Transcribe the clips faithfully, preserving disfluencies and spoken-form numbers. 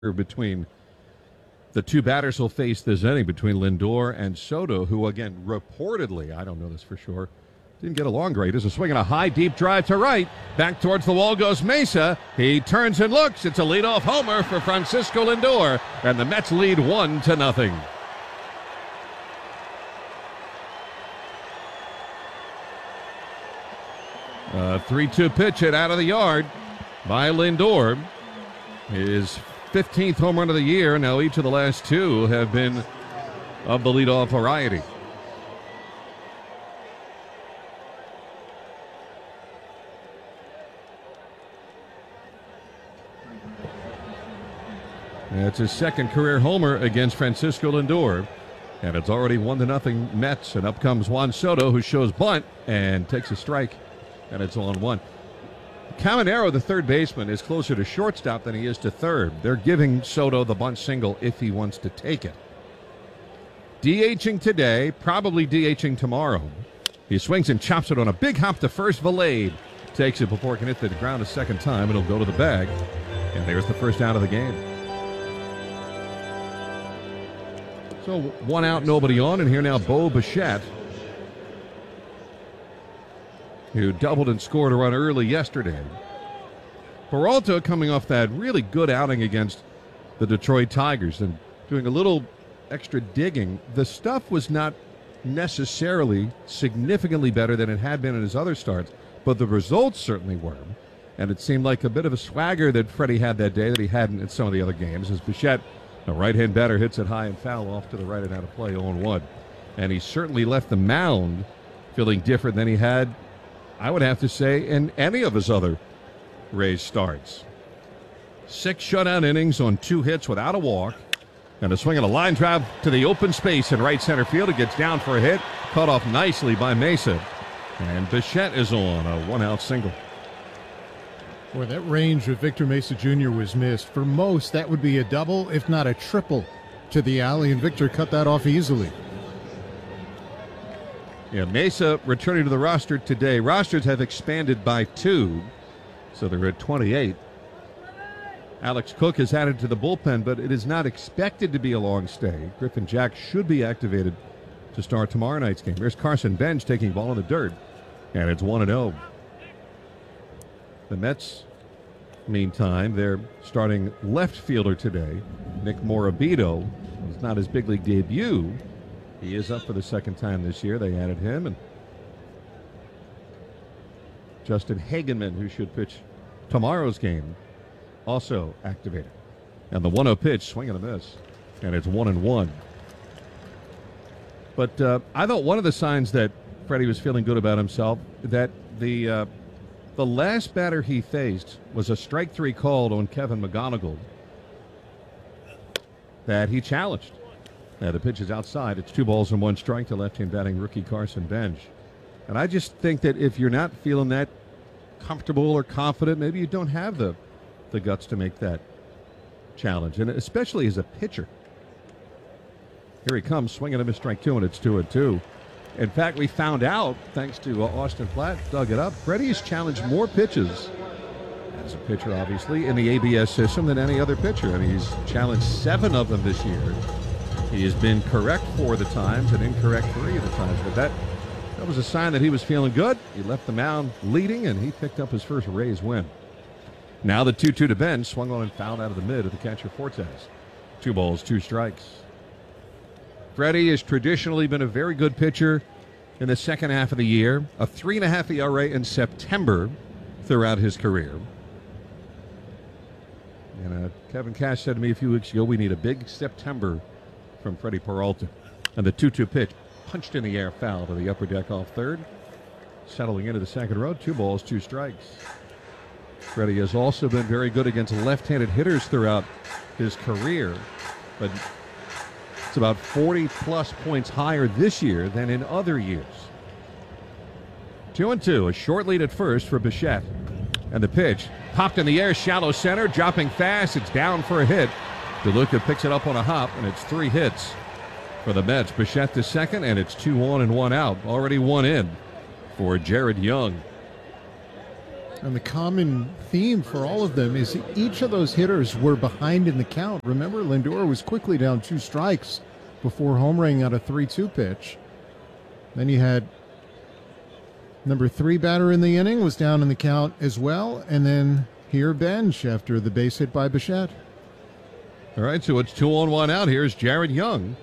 between the two batters who'll face this inning, between Lindor and Soto, who, again, reportedly, I don't know this for sure, didn't get along great. As a swing and a high, deep drive to right. Back towards the wall goes Mesa. He turns and looks. It's a leadoff homer for Francisco Lindor, and the Mets lead one to nothing. A three two pitch hit out of the yard by Lindor. His fifteenth home run of the year. Now each of the last two have been of the leadoff variety. It's his second career homer against Francisco Lindor. And it's already one to nothing Mets. And up comes Juan Soto, who shows bunt and takes a strike. And it's on one. Caminero, the third baseman, is closer to shortstop than he is to third. They're giving Soto the bunt single if he wants to take it. DHing today, probably DHing tomorrow. He swings and chops it on a big hop to first. Valade takes it before it can hit the ground a second time. It'll go to the bag. And there's the first out of the game. So one out, nobody on. And here now Bo Bichette, who doubled and scored a run early yesterday. Peralta coming off that really good outing against the Detroit Tigers and doing a little extra digging. The stuff was not necessarily significantly better than it had been in his other starts, but the results certainly were. And it seemed like a bit of a swagger that Freddie had that day that he hadn't in some of the other games. As Bichette, a right-hand batter, hits it high and foul off to the right and out of play, oh one. And he certainly left the mound feeling different than he had, I would have to say, in any of his other Rays starts. Six shutout innings on two hits without a walk. And a swing and a line drive to the open space in right center field. It gets down for a hit. Caught off nicely by Mesa. And Bichette is on a one-out single. Boy, that range of Victor Mesa Junior was missed. For most, that would be a double, if not a triple, to the alley, and Victor cut that off easily. Yeah, Mesa returning to the roster today. Rosters have expanded by two, so they're at twenty-eight. Alex Cook is added to the bullpen, but it is not expected to be a long stay. Griffin Jack should be activated to start tomorrow night's game. There's Carson Bench taking ball in the dirt, and it's one and oh. The Mets, meantime, they're starting left fielder today. Nick Morabito. It's not his big league debut. He is up for the second time this year. They added him. And Justin Hagenman, who should pitch tomorrow's game, also activated. And the one oh pitch, swing and a miss. And it's one and one. But uh, I thought one of the signs that Freddie was feeling good about himself, that the uh, the last batter he faced was a strike three called on Kevin McGonigal that he challenged. Now the pitch is outside. It's two balls and one strike to left-hand batting rookie Carson Bench. And I just think that if you're not feeling that comfortable or confident, maybe you don't have the, the guts to make that challenge, and especially as a pitcher. Here he comes, swinging a miss, strike two, and it's two and two. In fact, we found out, thanks to uh, Austin Platt, dug it up, Freddie has challenged more pitches as a pitcher, obviously, in the A B S system than any other pitcher. I mean, he's challenged seven of them this year. He has been correct four of the times and incorrect three of the times. But that, that was a sign that he was feeling good. He left the mound leading, and he picked up his first Rays win. Now the two two to Bench, swung on and fouled out of the mid of the catcher Fortes. Two balls, two strikes. Freddie has traditionally been a very good pitcher in the second half of the year. A three and a half E R A in September throughout his career. And uh, Kevin Cash said to me a few weeks ago, we need a big September from Freddie Peralta. And the two two pitch punched in the air, foul to the upper deck off third. Settling into the second row, two balls, two strikes. Freddie has also been very good against left-handed hitters throughout his career, but it's about forty plus points higher this year than in other years. Two and two, a short lead at first for Bichette. And the pitch popped in the air, shallow center, dropping fast. It's down for a hit. DeLuca picks it up on a hop, and it's three hits for the Mets. Bichette to second, and it's two on and one out. Already one in for Jared Young. And the common theme for all of them is each of those hitters were behind in the count. Remember, Lindor was quickly down two strikes before homering out a three two pitch. Then you had number three batter in the inning was down in the count as well. And then here, Bench after the base hit by Bichette. All right, so it's two on one out. Here's Jared Young.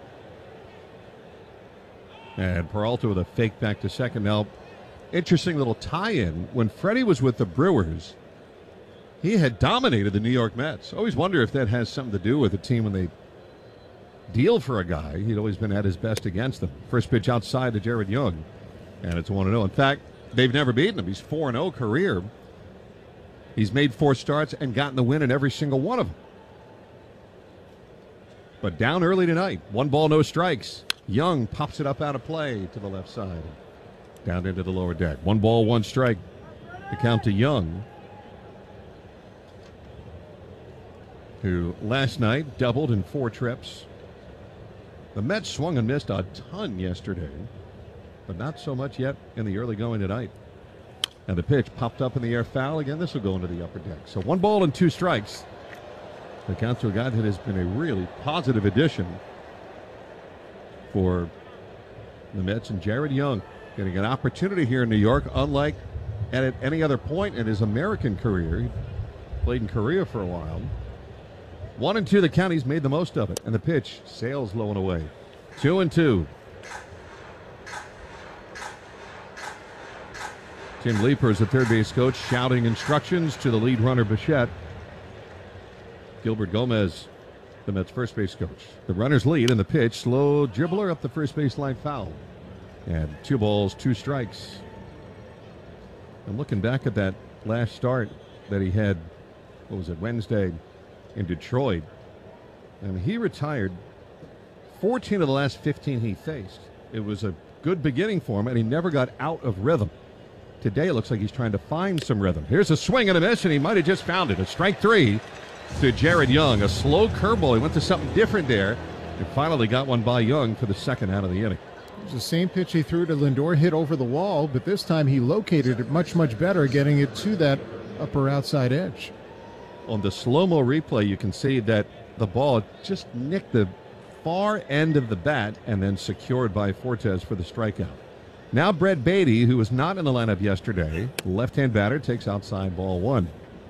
And Peralta with a fake back to second. Now, interesting little tie-in. When Freddie was with the Brewers, he had dominated the New York Mets. Always wonder if that has something to do with the team when they deal for a guy. He'd always been at his best against them. First pitch outside to Jared Young, and it's one and oh. In fact, they've never beaten him. He's four and oh career. He's made four starts and gotten the win in every single one of them. But down early tonight, one ball, no strikes. Young pops it up out of play to the left side. Down into the lower deck. One ball, one strike. The count to Young, who last night doubled in four trips. The Mets swung and missed a ton yesterday, but not so much yet in the early going tonight. And the pitch popped up in the air, foul. Again, this will go into the upper deck. So one ball and two strikes. The count to a guy that has been a really positive addition for the Mets, and Jared Young getting an opportunity here in New York, unlike at any other point in his American career. He played in Korea for a while. One and two, the count. He's made the most of it, and the pitch sails low and away. Two and two. Tim Leeper is the third base coach, shouting instructions to the lead runner Bichette. Gilbert Gomez, the Mets first base coach. The runners lead, and the pitch, slow dribbler up the first base line, foul. And two balls, two strikes. I'm looking back at that last start that he had, what was it, Wednesday in Detroit. And he retired fourteen of the last fifteen he faced. It was a good beginning for him, and he never got out of rhythm. Today it looks like he's trying to find some rhythm. Here's a swing and a miss, and he might have just found it. A strike three to Jared Young. A slow curveball. He went to something different there and finally got one by Young for the second out of the inning. It was the same pitch he threw to Lindor, hit over the wall, but this time he located it much, much better, getting it to that upper outside edge. On the slow-mo replay, you can see that the ball just nicked the far end of the bat and then secured by Fortes for the strikeout. Now Brett Beatty, who was not in the lineup yesterday, left-hand batter, takes outside ball one.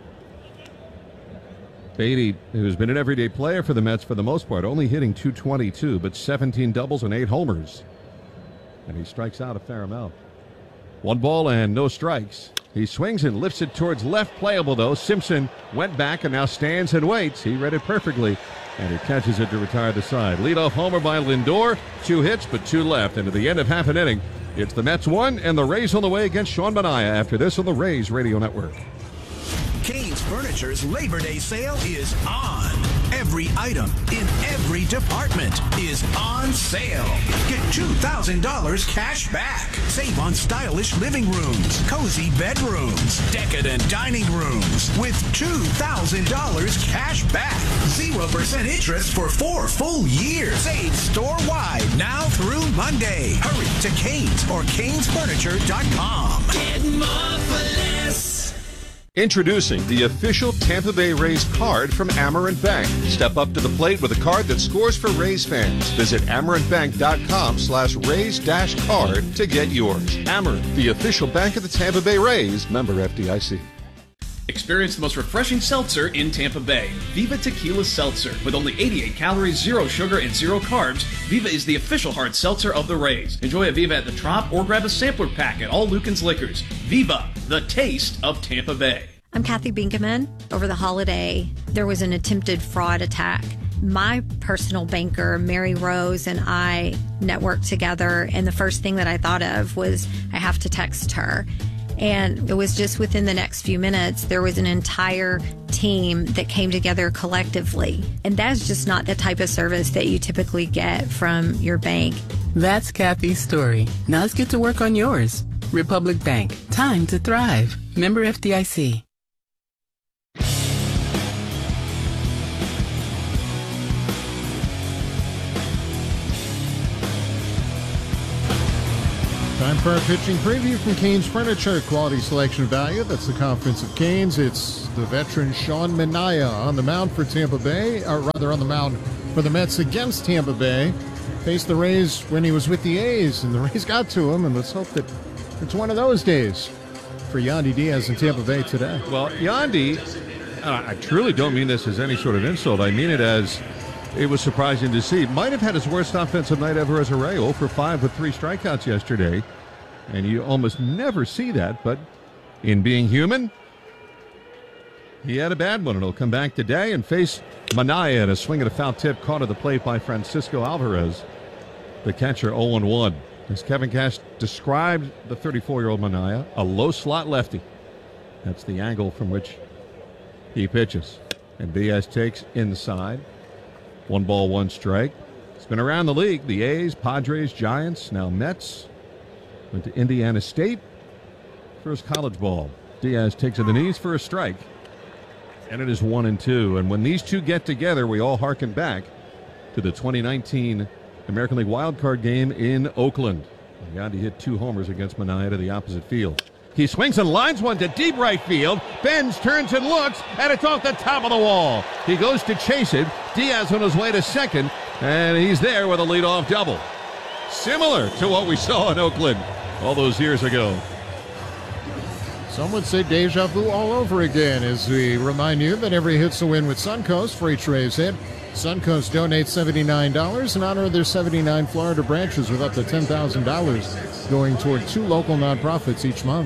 Beatty, who's been an everyday player for the Mets for the most part, only hitting two twenty-two, but seventeen doubles and eight homers. And he strikes out a fair amount. One ball and no strikes. He swings and lifts it towards left, playable though. Simpson went back and now stands and waits. He read it perfectly, and he catches it to retire the side. Leadoff homer by Lindor. Two hits, but two left. And at the end of half an inning, it's the Mets one and the Rays on the way against Sean Manaea after this on the Rays Radio Network. Cain's Furniture's Labor Day sale is on. Every item in every department is on sale. Get two thousand dollars cash back. Save on stylish living rooms, cozy bedrooms, decadent dining rooms with two thousand dollars cash back. zero percent interest for four full years. Save store-wide now through Monday. Hurry to Cain's or Cains Furniture dot com. Get more for less. Introducing the official Tampa Bay Rays card from Amerant Bank. Step up to the plate with a card that scores for Rays fans. Visit amerant bank dot com slash Rays dash card to get yours. Amerant, the official bank of the Tampa Bay Rays. Member F D I C. Experience the most refreshing seltzer in Tampa Bay. Viva Tequila Seltzer. With only eighty-eight calories, zero sugar, and zero carbs, Viva is the official hard seltzer of the Rays. Enjoy a Viva at the Trop or grab a sampler pack at all Lucan's Liquors. Viva, the taste of Tampa Bay. I'm Kathy Binkaman. Over the holiday, there was an attempted fraud attack. My personal banker, Mary Rose, and I networked together, and the first thing that I thought of was I have to text her. And it was just within the next few minutes, there was an entire team that came together collectively. And that's just not the type of service that you typically get from your bank. That's Kathy's story. Now let's get to work on yours. Republic Bank. Time to thrive. Member F D I C. Time for our pitching preview from Canes Furniture. Quality selection value. That's the confidence of Canes. It's the veteran Sean Manaea on the mound for Tampa Bay, or rather on the mound for the Mets against Tampa Bay. Faced the Rays when he was with the A's, and the Rays got to him, and let's hope that it's one of those days for Yandy Diaz in Tampa Bay today. Well, Yandy, uh, I truly don't mean this as any sort of insult. I mean it as it was surprising to see. Might have had his worst offensive night ever as a Ray. oh for five with three strikeouts yesterday. And you almost never see that. But in being human, he had a bad one. And he'll come back today and face Manaea in a swing at a foul tip caught at the plate by Francisco Alvarez, the catcher, oh and one. As Kevin Cash described the thirty-four-year-old Manaea, a low slot lefty. That's the angle from which he pitches. And Diaz takes inside. One ball, one strike. It's been around the league. The A's, Padres, Giants, now Mets. Went to Indiana State for his college ball. Diaz takes to the knees for a strike. And it is one and two. And when these two get together, we all harken back to the twenty nineteen American League wildcard game in Oakland. Yandy hit two homers against Manaea to the opposite field. He swings and lines one to deep right field. Benz turns and looks, and it's off the top of the wall. He goes to chase it. Diaz on his way to second, and he's there with a leadoff double. Similar to what we saw in Oakland all those years ago. Some would say deja vu all over again as we remind you that every hit's a win with Suncoast. For each Rays hit, Suncoast donates seventy-nine dollars in honor of their seventy-nine Florida branches, with up to ten thousand dollars going toward two local nonprofits each month.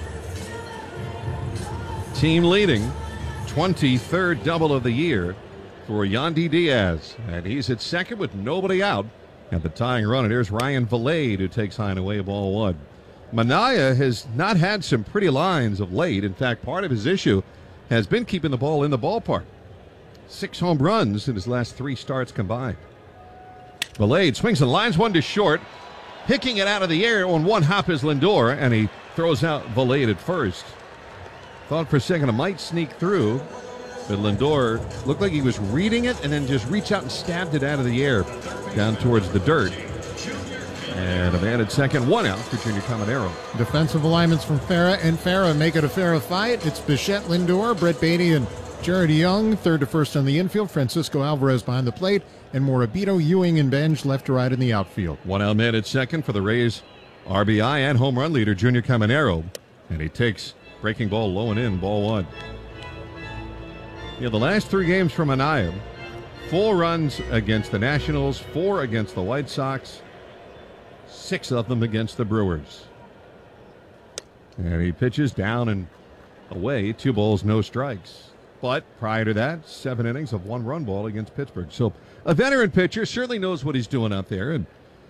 Team leading, twenty-third double of the year for Yandy Diaz. And he's at second with nobody out at the tying run. And here's Ryan Vilade, who takes high and away, ball one. Manaea has not had some pretty lines of late. In fact, part of his issue has been keeping the ball in the ballpark. Six home runs in his last three starts combined. Vilade swings and lines one to short. Picking it out of the air on one hop is Lindor, and he throws out Vilade at first. Thought for a second it might sneak through, but Lindor looked like he was reading it and then just reached out and stabbed it out of the air down towards the dirt. And a man at second, one out for Junior Caminero. Defensive alignments from Farah and Farah make it a Farah fight. It's Bichette, Lindor, Brett Beatty, and Jared Young. Third to first on the infield. Francisco Alvarez behind the plate. And Morabito, Ewing, and Benj left to right in the outfield. One out man at second for the Rays R B I and home run leader Junior Caminero. And he takes breaking ball low and in, ball one. Yeah, the last three games from Manaea, four runs against the Nationals, four against the White Sox, six of them against the Brewers. And he pitches down and away, two balls, no strikes. But prior to that, seven innings of one run ball against Pittsburgh. So a veteran pitcher certainly knows what he's doing out there. And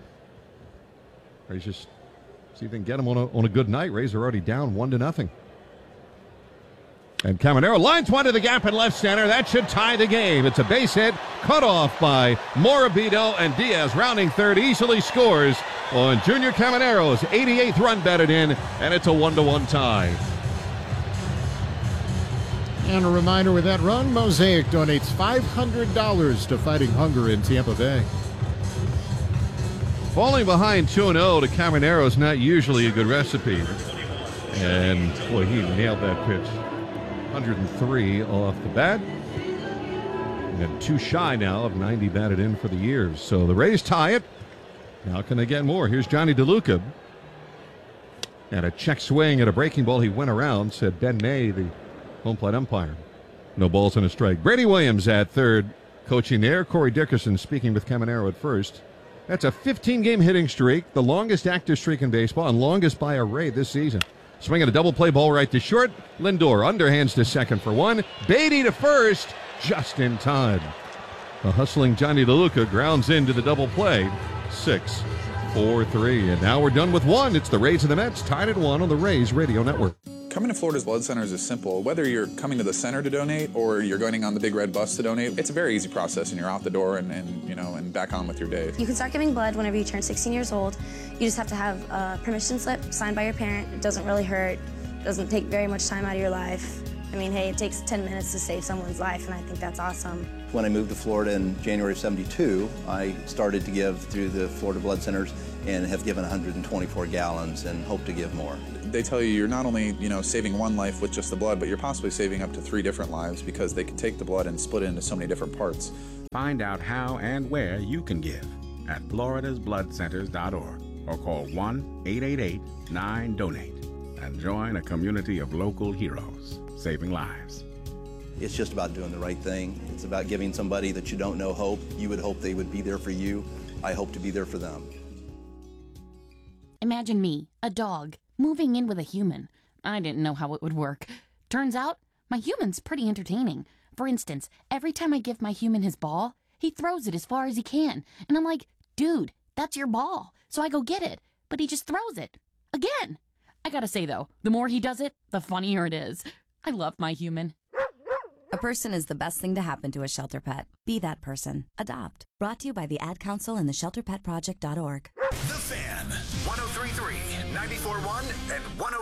Rays just see if they can get him on a, on a good night. Rays are already down one to nothing. And Caminero lines one to the gap in left center. That should tie the game. It's a base hit, cut off by Morabito, and Diaz, rounding third, easily scores on Junior Caminero's eighty-eighth run batted in, and it's a one-to-one tie. And a reminder with that run, Mosaic donates five hundred dollars to Fighting Hunger in Tampa Bay. Falling behind two and oh to Caminero is not usually a good recipe. And, boy, he nailed that pitch. one hundred three off the bat. And two shy now of ninety batted in for the year. So the Rays tie it. Now can they get more? Here's Johnny DeLuca. And a check swing at a breaking ball. He went around, said Ben May, the home plate umpire. No balls and a strike. Brady Williams at third, coaching there. Corey Dickerson speaking with Caminero at first. That's a fifteen-game hitting streak, the longest active streak in baseball, and longest by a Ray this season. Swinging a double play ball right to short. Lindor underhands to second for one. Beatty to first, just in time. A hustling Johnny DeLuca grounds into the double play. Six, four, three. And now we're done with one. It's the Rays and the Mets, tied at one on the Rays Radio Network. Coming to Florida's Blood Centers is simple. Whether you're coming to the center to donate or you're going on the big red bus to donate, it's a very easy process, and you're out the door and, and you know and back on with your day. You can start giving blood whenever you turn sixteen years old. You just have to have a permission slip signed by your parent. It doesn't really hurt. It doesn't take very much time out of your life. I mean, hey, it takes ten minutes to save someone's life, and I think that's awesome. When I moved to Florida in January of seventy-two, I started to give through the Florida Blood Centers, and have given one hundred twenty-four gallons and hope to give more. They tell you you're not only, you know, saving one life with just the blood, but you're possibly saving up to three different lives because they can take the blood and split it into so many different parts. Find out how and where you can give at floridas blood centers dot org or call one eight eight eight nine donate and join a community of local heroes saving lives. It's just about doing the right thing. It's about giving somebody that you don't know hope. You would hope they would be there for you. I hope to be there for them. Imagine me, a dog, moving in with a human. I didn't know how it would work. Turns out, my human's pretty entertaining. For instance, every time I give my human his ball, he throws it as far as he can. And I'm like, dude, that's your ball. So I go get it. But he just throws it. Again. I gotta say, though, the more he does it, the funnier it is. I love my human. A person is the best thing to happen to a shelter pet. Be that person. Adopt. Brought to you by the Ad Council and the shelter pet project dot org. The Fan, one oh three point three, ninety-four point one, and one oh